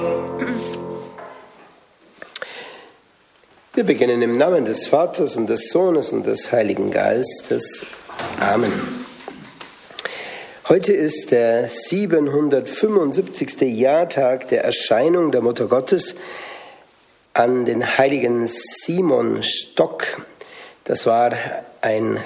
Wir beginnen im Namen des Vaters und des Sohnes und des Heiligen Geistes. Amen. Heute ist der 775. Jahrtag der Erscheinung der Mutter Gottes an den heiligen Simon Stock. Das war ein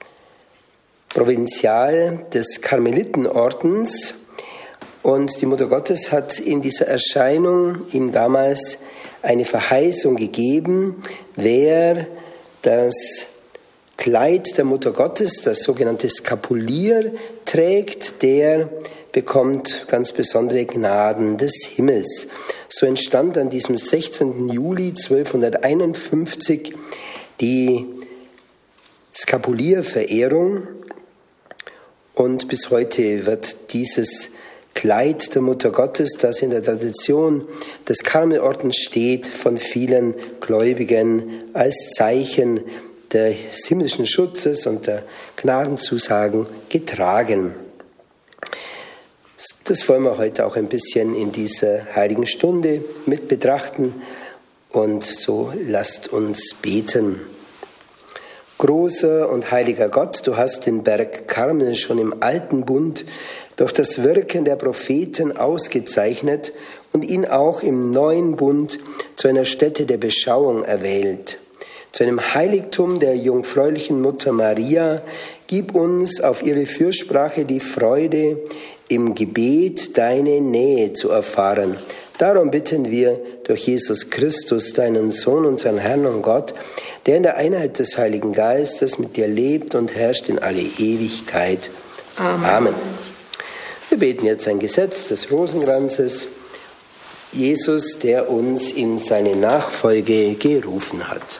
Provinzial des Karmelitenordens und die Mutter Gottes hat in dieser Erscheinung ihm damals eine Verheißung gegeben, wer das Kleid der Mutter Gottes, das sogenannte Skapulier, trägt, der bekommt ganz besondere Gnaden des Himmels. So entstand an diesem 16. Juli 1251 die Skapulierverehrung und bis heute wird dieses Kleid der Mutter Gottes, das in der Tradition des Karmelordens steht, von vielen Gläubigen als Zeichen des himmlischen Schutzes und der Gnadenzusagen getragen. Das wollen wir heute auch ein bisschen in dieser heiligen Stunde mit betrachten und so lasst uns beten. Großer und heiliger Gott, du hast den Berg Karmel schon im alten Bund durch das Wirken der Propheten ausgezeichnet und ihn auch im neuen Bund zu einer Stätte der Beschauung erwählt. Zu einem Heiligtum der jungfräulichen Mutter Maria, gib uns auf ihre Fürsprache die Freude, im Gebet deine Nähe zu erfahren. Darum bitten wir durch Jesus Christus, deinen Sohn, unseren Herrn und Gott, der in der Einheit des Heiligen Geistes mit dir lebt und herrscht in alle Ewigkeit. Amen. Wir beten jetzt ein Gesetz des Rosenkranzes. Jesus, der uns in seine Nachfolge gerufen hat.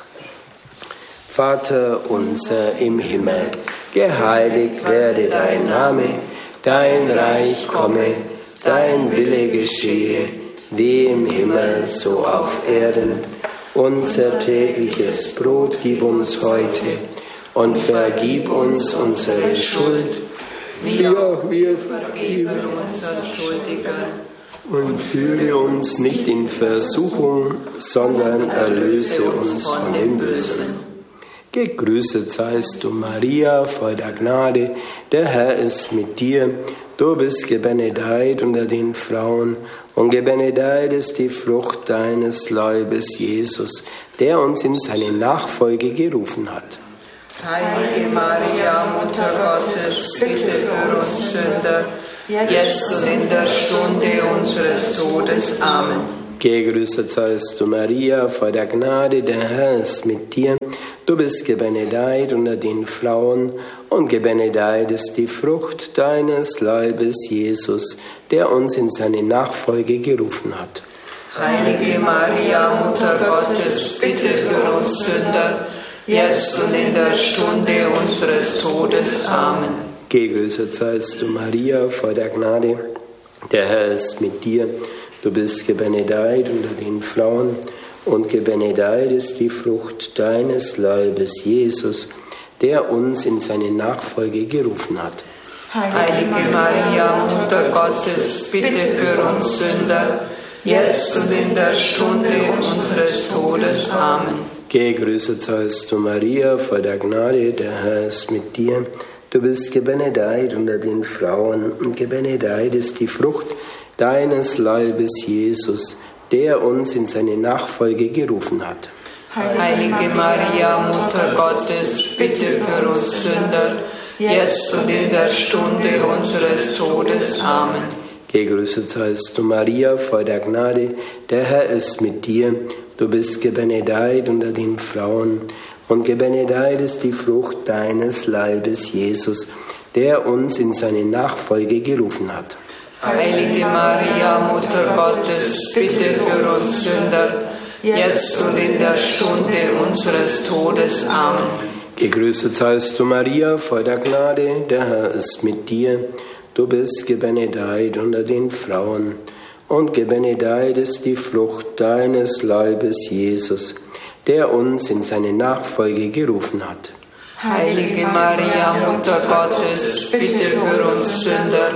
Vater unser im Himmel, geheiligt werde dein Name, dein Reich komme, dein Wille geschehe, wie im Himmel so auf Erden. Unser tägliches Brot gib uns heute und vergib uns unsere Schuld, wie auch wir vergeben unseren Schuldigern. Und führe uns nicht in Versuchung, sondern erlöse uns von dem Bösen. Gegrüßet seist du, Maria, voll der Gnade, der Herr ist mit dir. Du bist gebenedeit unter den Frauen und gebenedeit ist die Frucht deines Leibes, Jesus, der uns in seine Nachfolge gerufen hat. Heilige Maria, Mutter Gottes, bitte für uns Sünder, jetzt und in der Stunde unseres Todes. Amen. Gegrüßet seist du, Maria, voll der Gnade, der Herr ist mit dir. Du bist gebenedeit unter den Frauen und gebenedeit ist die Frucht deines Leibes, Jesus, der uns in seine Nachfolge gerufen hat. Heilige Maria, Mutter Gottes, bitte für uns Sünder, jetzt und in der Stunde unseres Todes. Amen. Gegrüßet seist du, Maria, voll der Gnade, der Herr ist mit dir. Du bist gebenedeit unter den Frauen und gebenedeit ist die Frucht deines Leibes, Jesus, der uns in seine Nachfolge gerufen hat. Heilige Maria, Mutter Gottes, bitte für uns Sünder, jetzt und in der Stunde unseres Todes. Amen. Gegrüßet seist du, Maria, voll der Gnade, der Herr ist mit dir. Du bist gebenedeit unter den Frauen und gebenedeit ist die Frucht deines Leibes, Jesus, der uns in seine Nachfolge gerufen hat. Heilige Maria, Mutter Gottes, bitte für uns Sünder, jetzt und in der Stunde unseres Todes. Amen. Gegrüßet seist du, Maria, voll der Gnade, der Herr ist mit dir. Du bist gebenedeit unter den Frauen und gebenedeit ist die Frucht deines Leibes, Jesus, der uns in seine Nachfolge gerufen hat. Heilige Maria, Mutter Gottes, bitte für uns Sünder, jetzt und in der Stunde unseres Todes. Amen. Gegrüßet seist du, Maria, voll der Gnade, der Herr ist mit dir. Du bist gebenedeit unter den Frauen und gebenedeit ist die Frucht deines Leibes, Jesus, der uns in seine Nachfolge gerufen hat. Heilige Maria, Mutter Gottes, bitte für uns Sünder,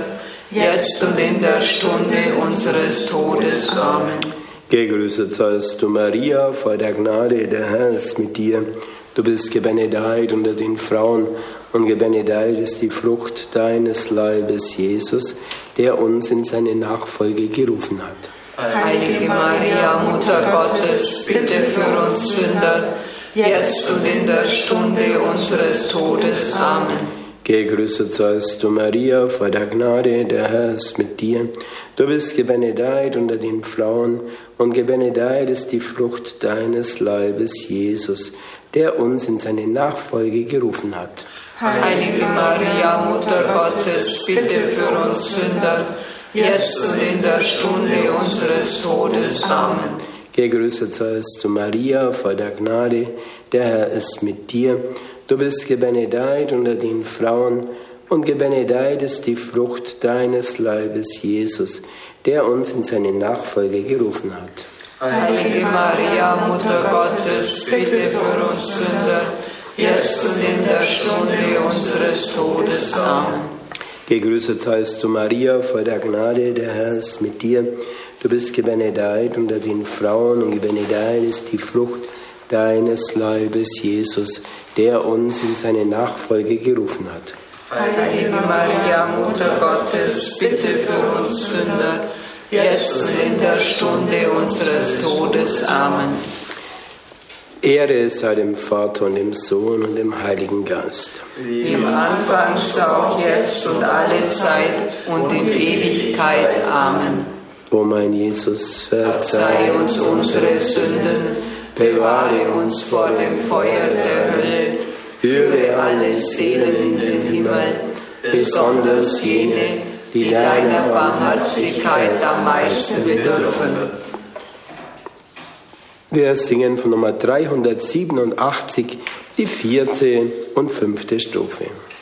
jetzt und in der Stunde unseres Todes. Amen. Gegrüßet seist du, Maria, voll der Gnade, der Herr ist mit dir. Du bist gebenedeit unter den Frauen und gebenedeit ist die Frucht deines Leibes, Jesus, der uns in seine Nachfolge gerufen hat. Heilige Maria, Mutter Gottes, bitte für uns Sünder, jetzt und in der Stunde unseres Todes. Amen. Gegrüßet seist du, Maria, voll der Gnade, der Herr ist mit dir. Du bist gebenedeit unter den Frauen und gebenedeit ist die Frucht deines Leibes, Jesus, der uns in seine Nachfolge gerufen hat. Heilige Maria, Mutter Gottes, bitte für uns Sünder, jetzt und in der Stunde unseres Todes. Amen. Gegrüßet seist du, Maria, voll der Gnade, der Herr ist mit dir. Du bist gebenedeit unter den Frauen und gebenedeit ist die Frucht deines Leibes, Jesus, der uns in seine Nachfolge gerufen hat. Heilige Maria, Mutter Gottes, bitte für uns Sünder, jetzt und in der Stunde unseres Todes. Amen. Gegrüßet seist du, Maria, voll der Gnade, der Herr ist mit dir. Du bist gebenedeit unter den Frauen und gebenedeit ist die Frucht deines Leibes, Jesus, der uns in seine Nachfolge gerufen hat. Heilige Maria, Mutter Gottes, bitte für uns Sünder, jetzt und in der Stunde unseres Todes. Amen. Ehre sei dem Vater und dem Sohn und dem Heiligen Geist. Wie im Anfang, so auch jetzt und alle Zeit und in Ewigkeit. Amen. O mein Jesus, verzeih uns unsere Sünden, bewahre uns vor dem Feuer der Hölle, führe alle Seelen in den Himmel, besonders jene, die deiner Barmherzigkeit am meisten bedürfen. Wir singen von Nummer 387 die 4. und 5. Strophe.